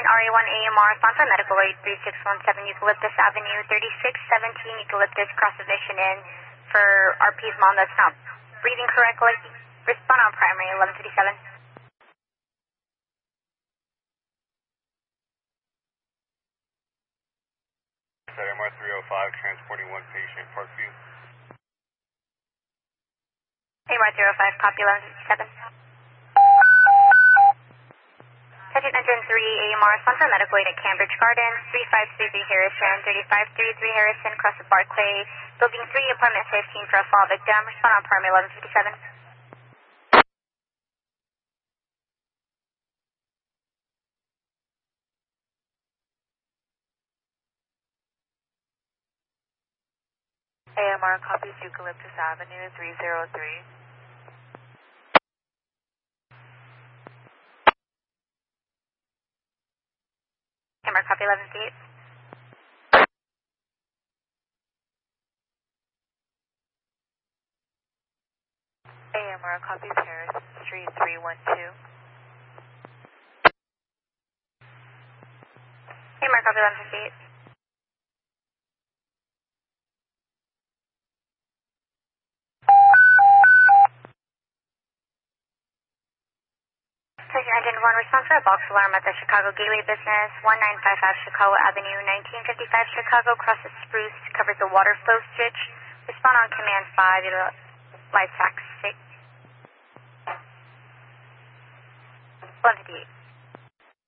RA1 AMR, sponsor medical rate 3617 Eucalyptus Avenue, 3617 Eucalyptus, cross eviction in for RP's mom that's not breathing correctly. Respond on primary 1157. AMR 305, transporting one patient, Parkview. AMR 305, copy 1157. Sergeant Engine 3 AMR, sponsor medical aid at Cambridge Gardens, 3533 Harrison, 3533 Harrison, cross the Barclay, building 3, apartment 15 for a fall victim. Respond on primary 1157. AMR copies Eucalyptus Avenue 303. AMR copy 1158. AMR copies Harrison Street 312. AMR copy 1158. Sergeant Engine 1, response for a box alarm at the Chicago Gateway Business, 1955 Chicago Avenue, 1955 Chicago, crosses Spruce, covers the water flow switch. Respond on command 5, utilize fax 6. 158.